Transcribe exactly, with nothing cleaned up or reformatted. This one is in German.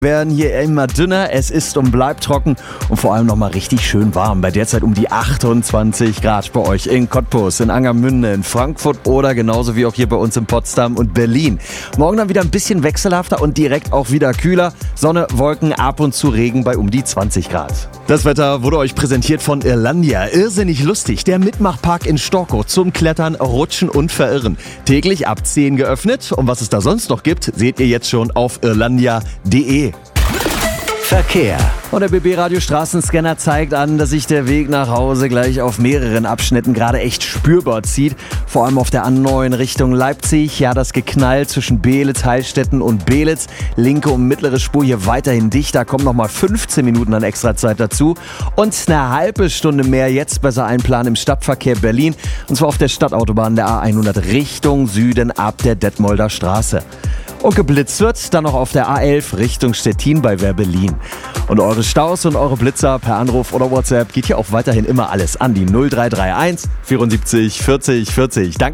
Werden hier immer dünner, es ist und bleibt trocken und vor allem nochmal richtig schön warm. Bei derzeit um die achtundzwanzig Grad bei euch in Cottbus, in Angermünde, in Frankfurt oder genauso wie auch hier bei uns in Potsdam und Berlin. Morgen dann wieder ein bisschen wechselhafter und direkt auch wieder kühler. Sonne, Wolken, ab und zu Regen bei um die zwanzig Grad. Das Wetter wurde euch präsentiert von Irlandia. Irrsinnig lustig, der Mitmachpark in Storkow zum Klettern, Rutschen und Verirren. Täglich ab zehn geöffnet und was es da sonst noch gibt, seht ihr jetzt schon auf irlandia punkt de. Verkehr. Und der B B-Radio Straßenscanner zeigt an, dass sich der Weg nach Hause gleich auf mehreren Abschnitten gerade echt spürbar zieht. Vor allem auf der A neun Richtung Leipzig. Ja, das Geknall zwischen Beelitz, Heilstätten und Beelitz. Linke und mittlere Spur hier weiterhin dicht. Da kommen nochmal fünfzehn Minuten an Extrazeit dazu. Und eine halbe Stunde mehr jetzt besser einplanen im Stadtverkehr Berlin. Und zwar auf der Stadtautobahn der A hundert Richtung Süden ab der Detmolder Straße. Und geblitzt wird dann noch auf der A elf Richtung Stettin bei Werbelin. Und eure Staus und eure Blitzer per Anruf oder WhatsApp geht hier auch weiterhin immer alles an die null drei drei eins vierundsiebzig vierzig vierzig. Danke.